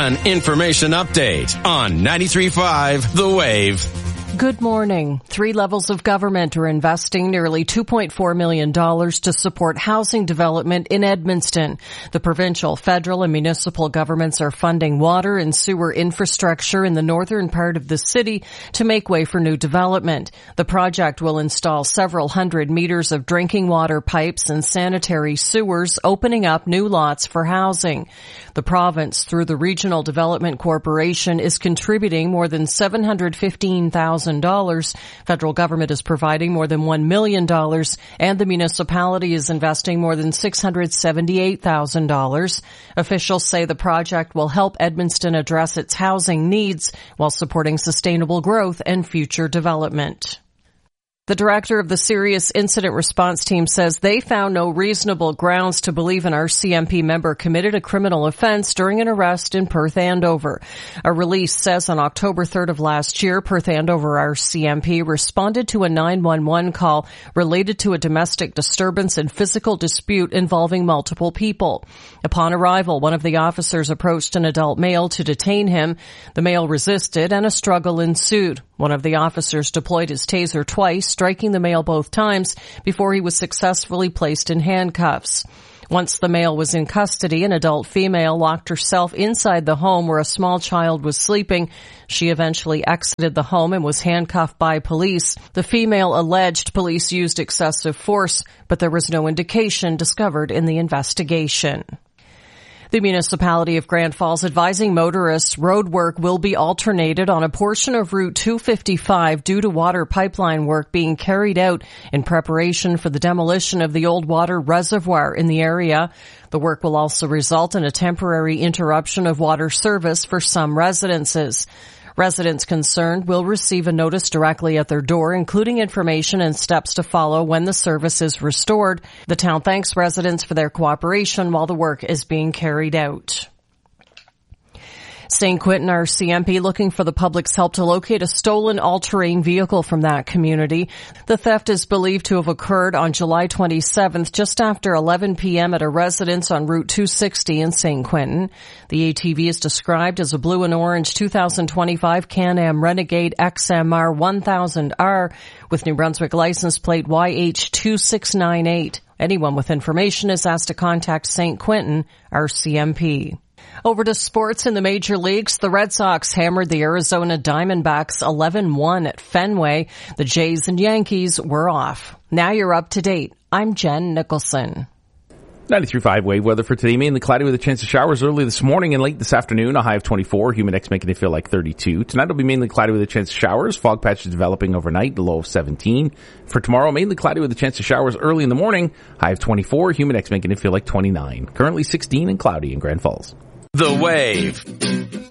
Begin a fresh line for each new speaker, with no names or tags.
An information update on 93.5 The Wave.
Good morning. 3 levels of government are investing nearly $2.4 million to support housing development in Edmundston. The provincial, federal, and municipal governments are funding water and sewer infrastructure in the northern part of the city to make way for new development. The project will install several hundred meters of drinking water pipes and sanitary sewers, opening up new lots for housing. The province, through the Regional Development Corporation, is contributing more than $715,000. Federal government is providing more than $1 million, and the municipality is investing more than $678,000. Officials say the project will help Edmundston address its housing needs while supporting sustainable growth and future development. The director of the Serious Incident Response Team says they found no reasonable grounds to believe an RCMP member committed a criminal offense during an arrest in Perth Andover. A release says on October 3rd of last year, Perth Andover RCMP responded to a 911 call related to a domestic disturbance and physical dispute involving multiple people. Upon arrival, one of the officers approached an adult male to detain him. The male resisted and a struggle ensued. One of the officers deployed his taser twice, striking the male both times before he was successfully placed in handcuffs. Once the male was in custody, an adult female locked herself inside the home where a small child was sleeping. She eventually exited the home and was handcuffed by police. The female alleged police used excessive force, but there was no indication discovered in the investigation. The municipality of Grand Falls advising motorists road work will be alternated on a portion of Route 255 due to water pipeline work being carried out in preparation for the demolition of the old water reservoir in the area. The work will also result in a temporary interruption of water service for some residences. Residents concerned will receive a notice directly at their door, including information and steps to follow when the service is restored. The town thanks residents for their cooperation while the work is being carried out. St. Quentin RCMP looking for the public's help to locate a stolen all-terrain vehicle from that community. The theft is believed to have occurred on July 27th, just after 11 p.m. at a residence on Route 260 in St. Quentin. The ATV is described as a blue and orange 2025 Can-Am Renegade XMR 1000R with New Brunswick license plate YH2698. Anyone with information is asked to contact St. Quentin RCMP. Over to sports in the major leagues. The Red Sox hammered the Arizona Diamondbacks 11-1 at Fenway. The Jays and Yankees were off. Now you're up to date. I'm Jen Nicholson.
93.5 wave weather for today. Mainly cloudy with a chance of showers early this morning and late this afternoon. A high of 24. Humid index making it feel like 32. Tonight will be mainly cloudy with a chance of showers. Fog patches developing overnight. The low of 17. For tomorrow, mainly cloudy with a chance of showers early in the morning. High of 24. Humid index making it feel like 29. Currently 16 and cloudy in Grand Falls.
The Wave.